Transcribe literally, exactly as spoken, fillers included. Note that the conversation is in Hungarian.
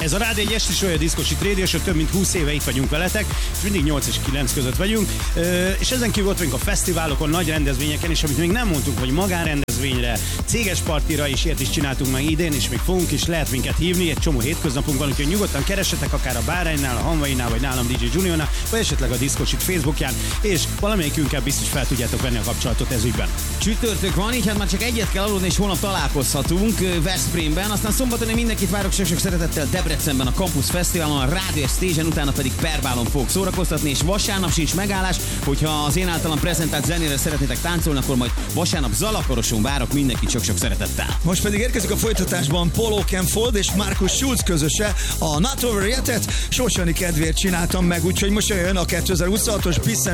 Ez a Rádió egy esti Sója Diszkósit Radio Show, több mint húsz éve itt vagyunk veletek, és mindig nyolc és kilenc között vagyunk, és ezen kívül ott vagyunk a fesztiválokon, nagy rendezvényeken, és amit még nem mondtunk, hogy magánrendezvényre, céges partira is ilyet is csináltunk meg idén, és még fogunk is, lehet minket hívni, egy csomó hétköznapunk van, úgyhogy nyugodtan keressetek akár a Báránynál, a Hanvainál, vagy nálam dé dzsé Juniornál, vagy esetleg a Diszkósit Facebookján, és valamelyikünkkel biztos fel tudjátok venni a kapcsolatot ez ügyben. Csütörtök van, így hát már csak egyet kell aludni, és holnap találkozhatunk Veszprémben, aztán szombaton én mindenkit várok sok-sok szeretettel Debrecenben a Campus Fesztiválon, a Radio Stage-en, utána pedig Perbálon fogok szórakoztatni, és vasárnap sincs megállás, hogyha az én általam prezentált zenére szeretnétek táncolni, akkor majd vasárnap Zalakaroson várok mindenkit sok-sok szeretettel. Most pedig érkezik a folytatásban Paul Oakenfold és Markus Schulz közöse, a Not Over Yet-et Sósani kedvéért csináltam meg, úgyhogy most jön a kétezer-huszonhatos Peace